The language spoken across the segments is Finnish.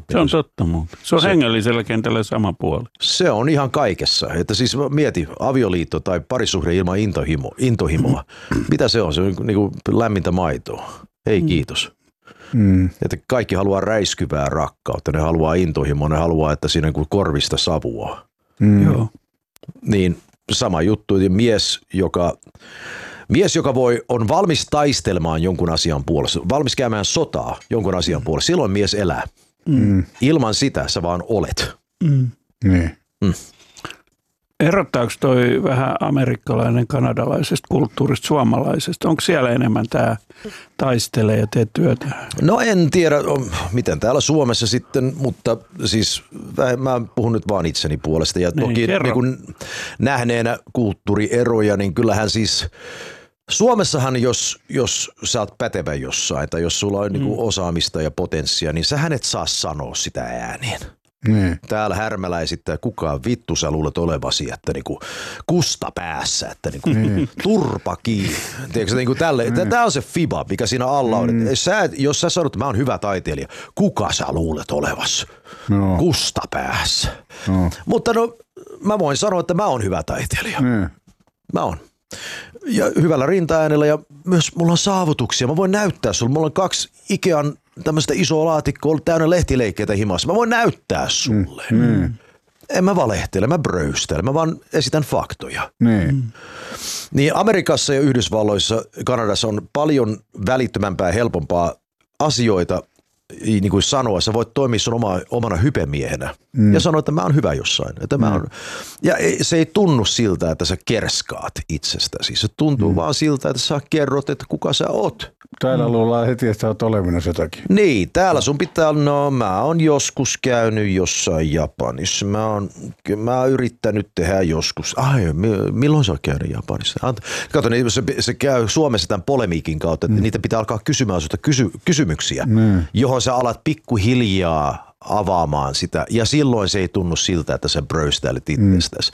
Se on totta muuta. Se on hengellisellä kentällä sama puoli. Se on ihan kaikessa. Että siis mieti avioliitto tai parisuhde ilman intohimoa. Mitä se on? Se on niin kuin lämmintä maitoa. Ei kiitos. Että kaikki haluaa räiskyvää rakkautta. Ne haluaa intohimoa. Ne haluaa, että siinä kuin korvista savua. Joo. Niin sama juttu. Mies, joka on valmis taistelemaan jonkun asian puolesta, valmis käymään sotaa jonkun asian puolesta, silloin mies elää. Ilman sitä sä vaan olet. Niin. Erottaako toi vähän amerikkalainen kanadalaisesta kulttuurista suomalaisesta? Onko siellä enemmän tämä taistelee ja tee työtä? No en tiedä, miten täällä Suomessa sitten, mutta siis mä puhun nyt vaan itseni puolesta. Ja toki niin kun nähneenä kulttuurieroja, niin kyllähän siis Suomessahan, jos sä oot pätevä jossain tai jos sulla on niinku osaamista ja potenssia, niin sähän et saa sanoa sitä ääneen. Täällä härmäläisittää kukaan vittu sä luulet olevasi, että niinku kusta päässä, että niinku turpa kiinni. Tiedätkö, niinku tää on se fiba, mikä siinä alla on. Jos sä sanot, että mä oon hyvä taiteilija, kuka sä luulet olevasi? No. Kusta päässä. No. Mutta mä voin sanoa, että mä oon hyvä taiteilija. Mä oon. Ja hyvällä rintaäänellä ja myös mulla on saavutuksia. Mä voin näyttää sulle. Mulla on 2 Ikean tämmöistä isoa laatikkoa täynnä lehtileikkeitä himassa. Mä voin näyttää sulle. En mä valehtele, mä bröystele, mä vaan esitän faktoja. Niin Amerikassa ja Yhdysvalloissa, Kanadassa on paljon välittömämpää ja helpompaa asioita niin kuin sanoa. Sä voit toimia sun omana hypemiehenä ja sanoa, että mä oon hyvä jossain. Että ja se ei tunnu siltä, että sä kerskaat itsestäsi. Se tuntuu vaan siltä, että sä kerrot, että kuka sä oot. Täällä luullaan heti, että sä oot olevina jotakin. Niin, täällä sun pitää, mä oon joskus käynyt jossain Japanissa. Mä oon yrittänyt tehdä joskus. Milloin sä oot käynyt Japanissa? Kato, niin se käy Suomessa tämän polemiikin kautta, että niitä pitää alkaa kysymään sulta kysymyksiä, johon sä alat pikkuhiljaa avaamaan sitä. Ja silloin se ei tunnu siltä, että sä bröystäilet itsestäsi.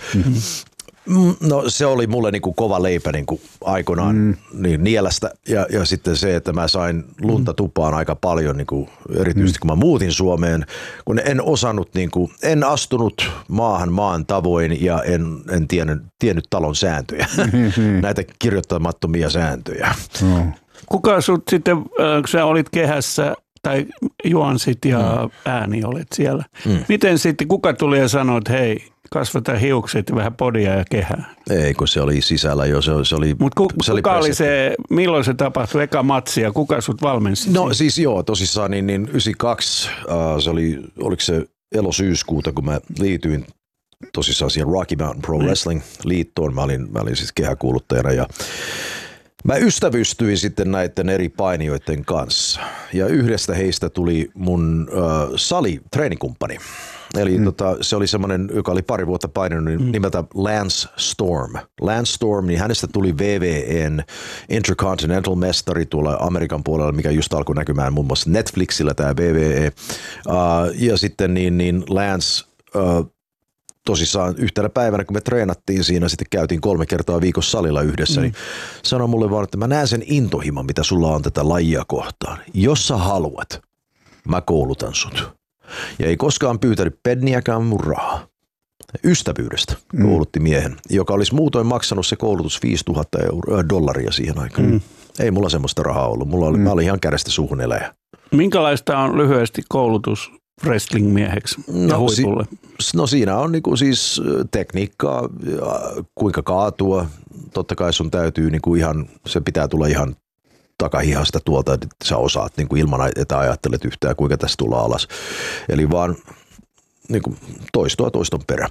No se oli mulle niinku kova leipä niinku aikoinaan niin nielästä ja sitten se, että mä sain lunta tupaan aika paljon niinku, erityisesti kun mä muutin Suomeen, kun en osannut niinku, en astunut maan tavoin ja en tiennyt talon sääntöjä, näitä kirjoittamattomia sääntöjä. Kuka sut sitten, kun sä olit kehässä tai juonsit ja ääni olet siellä, miten sitten kuka tuli ja sanoi, että hei, kasvata hiukset ja vähän podia ja kehää? Ei, kun se oli sisällä jo. Se oli. Mutta kuka oli se, milloin se tapahtui, eka matsi ja kuka sut valmensi? No siis joo, tosissaan niin 92, se oli, oliko se elosyyskuuta, kun mä liityin tosissaan siihen Rocky Mountain Pro Wrestling liittoon. Mä olin siis kehäkuuluttajana ja mä ystävystyin sitten näiden eri painijoiden kanssa ja yhdestä heistä tuli mun treenikumppani. Eli se oli semmoinen, joka oli pari vuotta painanut nimeltä Lance Storm. Lance Storm, niin hänestä tuli VVN Intercontinental mestari tuolla Amerikan puolella, mikä just alkoi näkymään muun muassa Netflixillä tämä VVE. Ja sitten niin Lance tosissaan yhtenä päivänä, kun me treenattiin siinä, sitten käytiin 3 kertaa viikossa salilla yhdessä, niin sanoi mulle vaan, että mä näen sen intohiman, mitä sulla on tätä lajia kohtaan. Jos sä haluat, mä koulutan sut. Ja ei koskaan pyytänyt penniäkään mun rahaa. Ystävyydestä koulutti miehen, joka olisi muutoin maksanut se koulutus $5,000 siihen aikaan. Ei mulla semmoista rahaa ollut. Mä olin ihan kädestä suuhun eläjä. Minkälaista on lyhyesti koulutus wrestling-mieheksi ja huipulle? No siinä on niinku siis tekniikkaa, kuinka kaatua. Totta kai sun täytyy niinku se pitää tulla ihan takahihasta tuolta, että sä osaat niin kuin ilman, että ajattelet yhtään, kuinka tästä tullaan alas. Eli vaan niin kuin toistoa toiston perä.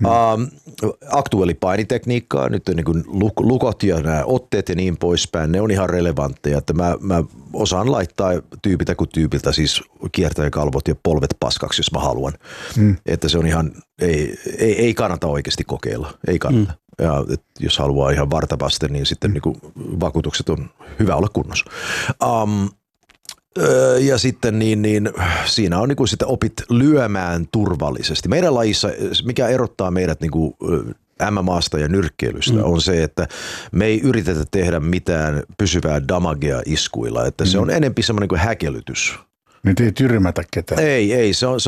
Aktuaalipainitekniikkaa, nyt niin kuin lukot ja nämä otteet ja niin poispäin, ne on ihan relevantteja, että mä osaan laittaa tyypiltä kuin tyypiltä, siis kiertäjäkalvot ja polvet paskaksi, jos mä haluan. Että se on ihan, ei kannata oikeasti kokeilla, ei kannata. Ja jos haluaa ihan vartavasten, niin sitten niin kuin vakuutukset on hyvä olla kunnossa. Ja sitten niin siinä on niin kuin sitä opit lyömään turvallisesti. Meidän lajissa, mikä erottaa meidät niin kuin MMAsta ja nyrkkeilystä, on se, että me ei yritetä tehdä mitään pysyvää damagea iskuilla. Että se on enemmän semmoinen kuin häkellytys. Nyt ei tyrmätä ketään. Ei, se on